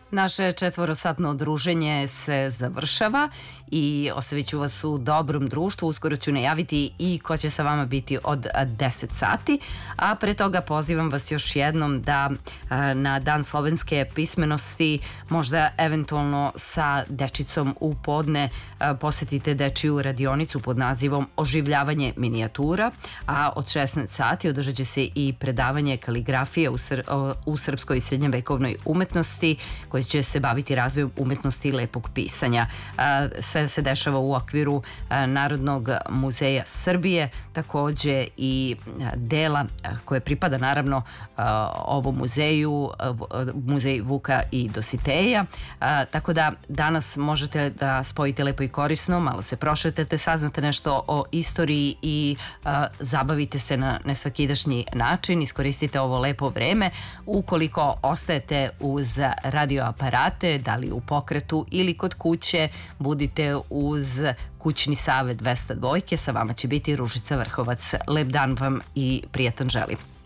Naše četvorosatno druženje se završava i ostavit ću vas u dobrom društvu. Uskoro ću najaviti i ko će sa vama biti od 10 sati. A pre toga pozivam vas još jednom da na Dan slovenske pismenosti možda eventualno sa dečicom u podne posetite dečiju radionicu pod nazivom Oživljavanje minijatura, a od 16 sati održat će se i predavanje kaligrafije u srpskoj i srednjevekovnoj umetnosti koji će se baviti razvojem umetnosti i lepog pisanja. Sve se dešava u okviru Narodnog muzeja Srbije, takođe i dela koje pripada naravno ovom muzeju, muzej Vuka i Dositeja, tako da danas možete da spojite lepo i korisno, malo se prošetate, saznate nešto o istoriji i zabavite se na nesvakidašnji način, iskoristite ovo lepo vreme. Ukoliko ostajete uz radioaparate, da li u pokretu ili kod kuće, budite uz kućni savet 202, sa vama će biti Ružica Vrhovac. Lep dan vam i prijatan želim.